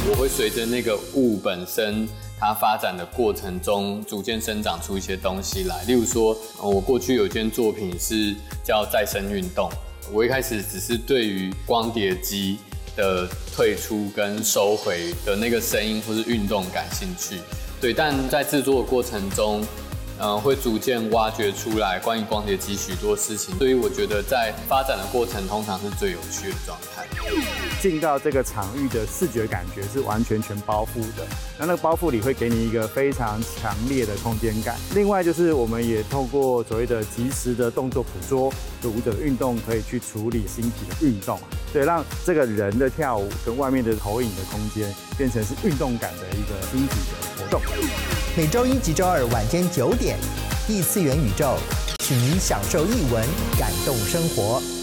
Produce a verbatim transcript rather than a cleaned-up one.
我会随着那个物本身它发展的过程中，逐渐生长出一些东西来。例如说，我过去有一件作品是叫再生运动，我一开始只是对于光碟机的退出跟收回的那个声音或是运动感兴趣，对，但在制作的过程中，呃，会逐渐挖掘出来关于光碟机许多事情，所以我觉得在发展的过程通常是最有趣的状态。 进到这个场域的视觉感觉是完全全包覆的，那那个包覆里会给你一个非常强烈的空间感。另外就是我们也透过所谓的即时的动作捕捉，就舞者的运动可以去处理身体的运动，对，让这个人的跳舞跟外面的投影的空间变成是运动感的一个身体的活动。 每周一及周二晚间九点，异次元宇宙，请您享受艺文，感动生活。